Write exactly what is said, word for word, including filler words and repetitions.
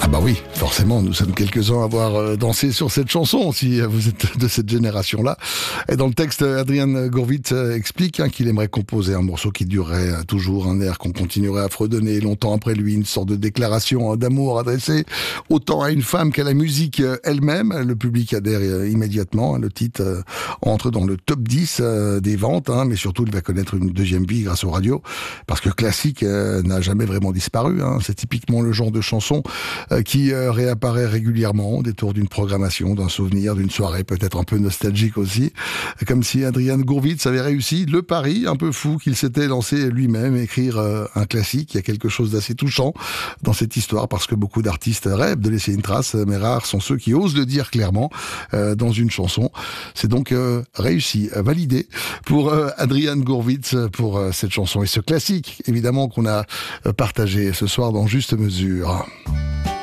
bah oui, forcément, nous sommes quelques-uns à avoir euh, dansé sur cette chanson, si euh, vous êtes de cette génération-là. Et dans le texte, Adrian Gurvitz euh, explique hein, qu'il aimerait composer un morceau qui durerait euh, toujours, un air qu'on continuerait à fredonner longtemps après lui, une sorte de déclaration hein, d'amour adressée autant à une femme qu'à la musique euh, elle-même. Le public adhère euh, immédiatement. Hein, le titre euh, entre dans le top dix euh, des ventes, hein, mais surtout il va connaître une deuxième vie grâce aux radios, parce que classique euh, n'a jamais vraiment disparu. Hein. C'est typiquement le genre de chanson euh, qui euh, réapparaît régulièrement au détour d'une programmation, d'un souvenir, d'une soirée peut-être un peu nostalgique aussi, comme si Adrian Gurvitz avait réussi le pari un peu fou qu'il s'était lancé lui-même, écrire euh, un classique. Il y a quelque chose d'assez touchant dans cette histoire, parce que beaucoup d'artistes rêvent de laisser une trace, mais rares sont ceux qui osent le dire clairement euh, dans une chanson. C'est donc euh, réussi, euh, validé pour euh, Adrian Gurvitz pour euh, cette chanson et ce classique, évidemment, qu'on a euh, partagé ce soir dans Juste Mesure.